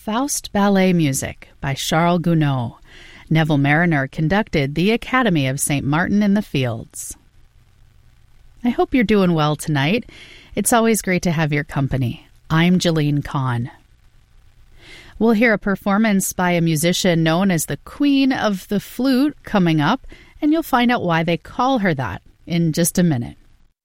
Faust Ballet Music by Charles Gounod. Neville Mariner conducted the Academy of St. Martin in the Fields. I hope you're doing well tonight. It's always great to have your company. I'm Jeline Kahn. We'll hear a performance by a musician known as the Queen of the Flute coming up, and you'll find out why they call her that in just a minute.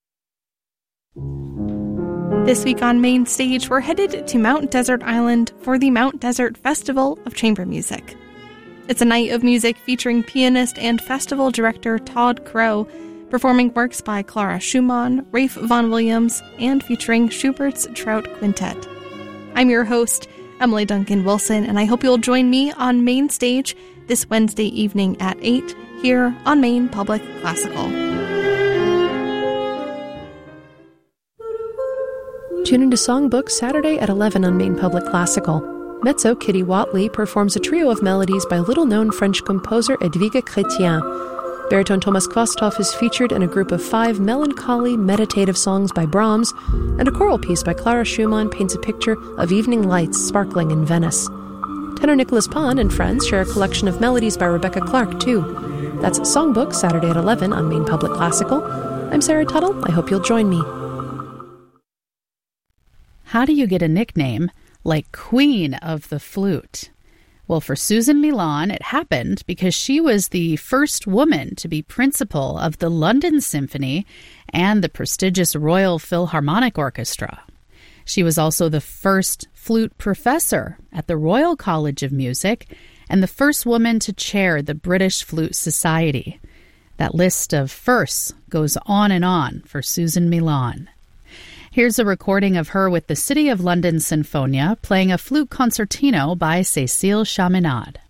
This week on Main Stage, we're headed to Mount Desert Island for the Mount Desert Festival of Chamber Music. It's a night of music featuring pianist and festival director Todd Crow, performing works by Clara Schumann, Ralph Vaughan Williams, and featuring Schubert's Trout Quintet. I'm your host, Emily Duncan Wilson, and I hope you'll join me on Main Stage this Wednesday evening at 8 here on Maine Public Classical. Tune into Songbook Saturday at 11 on Maine Public Classical. Mezzo Kitty Watley performs a trio of melodies by little-known French composer Edwige Chrétien. Baritone Thomas Kvasthoff is featured in a group of 5 melancholy, meditative songs by Brahms, and a choral piece by Clara Schumann paints a picture of evening lights sparkling in Venice. Tenor Nicholas Pahn and friends share a collection of melodies by Rebecca Clark, too. That's Songbook Saturday at 11 on Maine Public Classical. I'm Sarah Tuttle. I hope you'll join me. How do you get a nickname like Queen of the Flute? Well, for Susan Milan, it happened because she was the first woman to be principal of the London Symphony and the prestigious Royal Philharmonic Orchestra. She was also the first flute professor at the Royal College of Music and the first woman to chair the British Flute Society. That list of firsts goes on and on for Susan Milan. Here's a recording of her with the City of London Sinfonia playing a flute concertino by Cécile Chaminade.